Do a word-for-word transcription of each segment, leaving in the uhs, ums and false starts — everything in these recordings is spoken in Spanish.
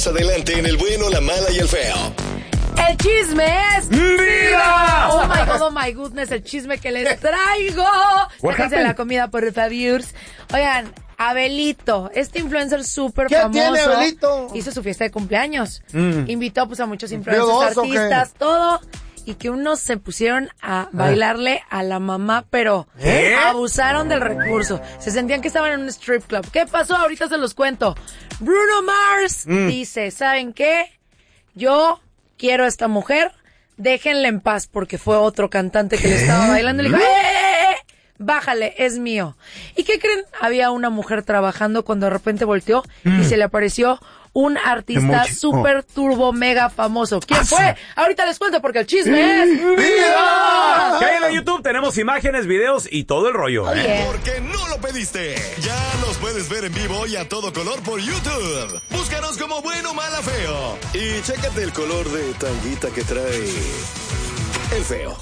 más adelante en El Bueno, la Mala y el Feo. El chisme es ¡Vida! Oh my God, oh my goodness, el chisme que les traigo. Sáquense la comida por Fabiurs. Oigan, Abelito, este influencer súper famoso. ¿Qué tiene Abelito? Hizo su fiesta de cumpleaños. Mm. Invitó pues a muchos influencers, ¿Dos, artistas, todo. Y que unos se pusieron a bailarle a la mamá, pero ¿Eh? abusaron del recurso. Se sentían que estaban en un strip club. ¿Qué pasó? Ahorita se los cuento. Bruno Mars mm. dice, ¿saben qué? Yo quiero a esta mujer, déjenla en paz, porque fue otro cantante que le estaba bailando y le dijo, ¡eh! Bájale, es mío. ¿Y qué creen? Había una mujer trabajando cuando de repente volteó mm. y se le apareció un artista súper turbo mega famoso. ¿Quién ¿Ah, fue? sí? Ahorita les cuento porque el chisme es ¡Vida! Que hay en YouTube tenemos imágenes, videos y todo el rollo. Oh, ¿eh? yeah. Porque no lo pediste. Ya nos puedes ver en vivo y a todo color por YouTube. Búscanos como Bueno, Mala, Feo. Y chécate el color de tanguita que trae el feo.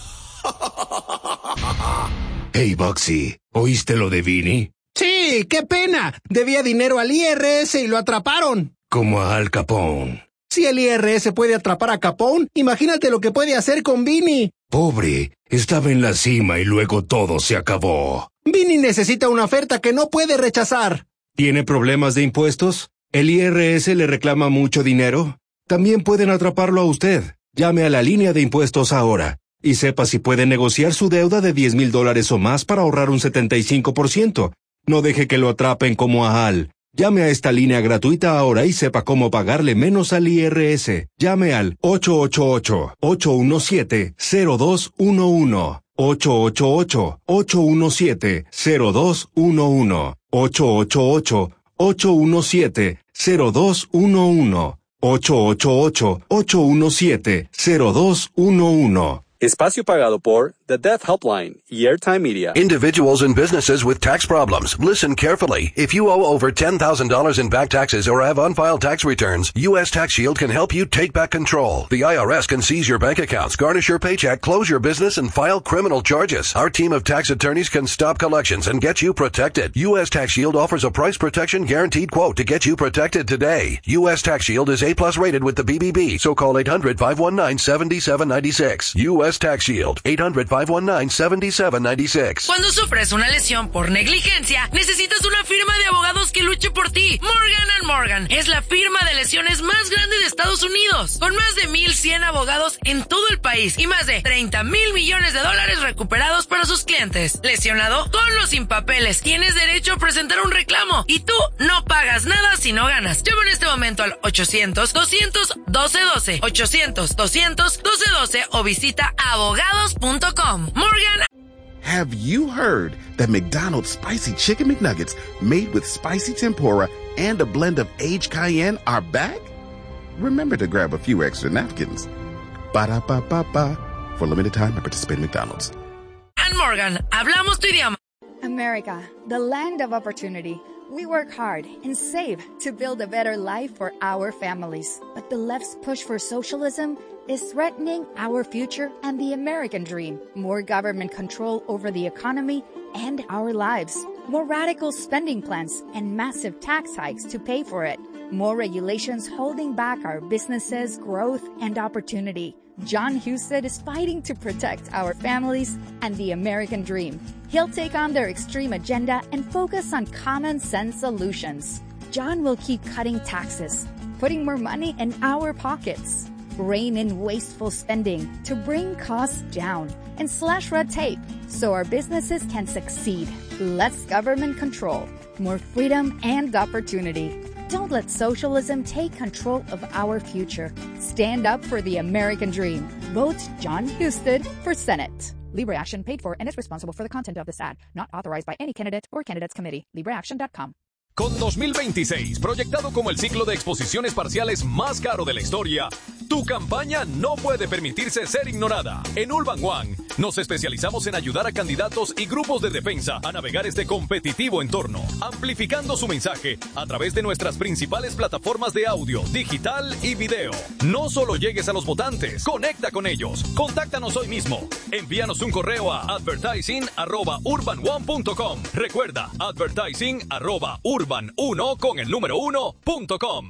Hey, Boxy, ¿oíste lo de Vinny? Sí, qué pena. Debía dinero al I R S y lo atraparon. Como a Al Capone. Si el I R S puede atrapar a Capone, imagínate lo que puede hacer con Vinny. Pobre, estaba en la cima y luego todo se acabó. Vinny necesita una oferta que no puede rechazar. ¿Tiene problemas de impuestos? ¿El I R S le reclama mucho dinero? También pueden atraparlo a usted. Llame a la línea de impuestos ahora y sepa si puede negociar su deuda de diez mil dólares o más para ahorrar un setenta y cinco por ciento. No deje que lo atrapen como a Al. Llame a esta línea gratuita ahora y sepa cómo pagarle menos al I R S. Llame al ocho ocho ocho, ocho uno siete, cero dos uno uno. ocho ocho ocho, ocho uno siete, cero dos uno uno. ocho ocho ocho, ocho uno siete, cero dos uno uno. ocho ocho ocho, ocho uno siete, cero dos uno uno. Espacio pagado por The Deaf Helpline y Airtime Media. Individuals and businesses with tax problems. Listen carefully. If you owe over ten thousand dollars in back taxes or have unfiled tax returns, U S Tax Shield can help you take back control. The I R S can seize your bank accounts, garnish your paycheck, close your business, and file criminal charges. Our team of tax attorneys can stop collections and get you protected. U S Tax Shield offers a price protection guaranteed quote to get you protected today. U S Tax Shield is A plus rated with the B B B, so call eight hundred, five one nine, seven seven nine six. U S Tax Shield, eight hundred, five one nine, seven seven nine six. Cuando sufres una lesión por negligencia, necesitas una firma de abogados que luche por ti. Morgan and Morgan es la firma de lesiones más grande de Estados Unidos, con más de mil cien abogados en todo el país y más de treinta mil millones de dólares recuperados para sus clientes. ¿Lesionado? Con los sin papeles, tienes derecho a presentar un reclamo y tú no pagas nada si no ganas. Llama en este momento al ochocientos, doscientos, doce doce, ochocientos, doscientos, doce doce o visita abogados punto com. Morgan. Have you heard that McDonald's Spicy Chicken McNuggets made with spicy tempura and a blend of aged cayenne are back? Remember to grab a few extra napkins. Ba-da-ba-ba-ba. For limited time at participating McDonald's. And Morgan, hablamos tu idioma. America, the land of opportunity. We work hard and save to build a better life for our families. But the left's push for socialism is threatening our future and the American dream. More government control over the economy and our lives. More radical spending plans and massive tax hikes to pay for it. More regulations holding back our businesses, growth, and opportunity. John Husted is fighting to protect our families and the American dream. He'll take on their extreme agenda and focus on common sense solutions. John will keep cutting taxes, putting more money in our pockets, rein in wasteful spending to bring costs down, and slash red tape so our businesses can succeed. Less government control, more freedom and opportunity. Don't let socialism take control of our future. Stand up for the American dream. Vote John Husted for Senate. Libre Action paid for and is responsible for the content of this ad. Not authorized by any candidate or candidates committee. libre action dot com. Con dos mil veintiséis proyectado como el ciclo de exposiciones parciales más caro de la historia, tu campaña no puede permitirse ser ignorada. En Urban One nos especializamos en ayudar a candidatos y grupos de defensa a navegar este competitivo entorno, amplificando su mensaje a través de nuestras principales plataformas de audio, digital y video. No solo llegues a los votantes, conecta con ellos. Contáctanos hoy mismo. Envíanos un correo a advertising arroba urban one punto com. Recuerda, advertising arroba urban uno con el número uno punto com.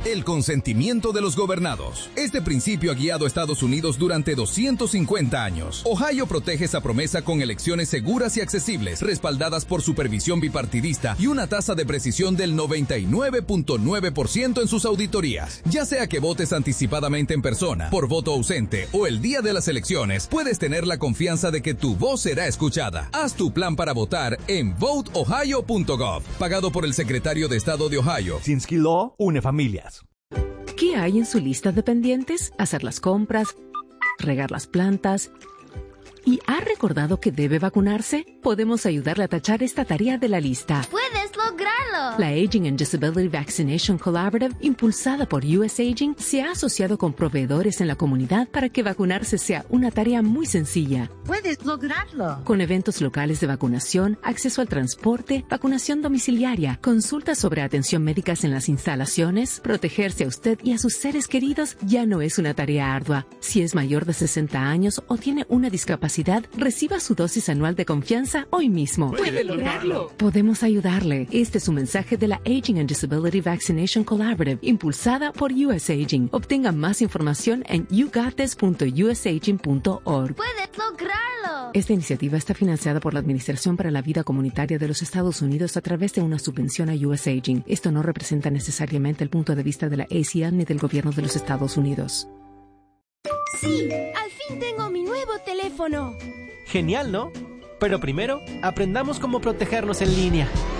El consentimiento de los gobernados. Este principio ha guiado a Estados Unidos durante doscientos cincuenta años. Ohio protege esa promesa con elecciones seguras y accesibles, respaldadas por supervisión bipartidista y una tasa de precisión del noventa y nueve punto nueve por ciento en sus auditorías. Ya sea que votes anticipadamente en persona, por voto ausente o el día de las elecciones, puedes tener la confianza de que tu voz será escuchada. Haz tu plan para votar en vote ohio punto gov, pagado por el secretario de Estado de Ohio. Sinsky Law une familias. ¿Qué hay en su lista de pendientes? Hacer las compras, regar las plantas. ¿Y ha recordado que debe vacunarse? Podemos ayudarle a tachar esta tarea de la lista. ¡Puedes lograrlo! La Aging and Disability Vaccination Collaborative, impulsada por U S Aging, se ha asociado con proveedores en la comunidad para que vacunarse sea una tarea muy sencilla. ¡Puedes lograrlo! Con eventos locales de vacunación, acceso al transporte, vacunación domiciliaria, consultas sobre atención médicas en las instalaciones, protegerse a usted y a sus seres queridos ya no es una tarea ardua. Si es mayor de sesenta años o tiene una discapacidad, reciba su dosis anual de confianza hoy mismo. ¡Puede lograrlo! Podemos ayudarle. Este es un mensaje de la Aging and Disability Vaccination Collaborative, impulsada por U S Aging. Obtenga más información en you got this punto u s aging punto org. ¡Puedes lograrlo! Esta iniciativa está financiada por la Administración para la Vida Comunitaria de los Estados Unidos a través de una subvención a U S Aging. Esto no representa necesariamente el punto de vista de la A C L ni del gobierno de los Estados Unidos. ¡Sí! ¡Al fin tengo mi nuevo teléfono! Genial, ¿no? Pero primero, aprendamos cómo protegernos en línea.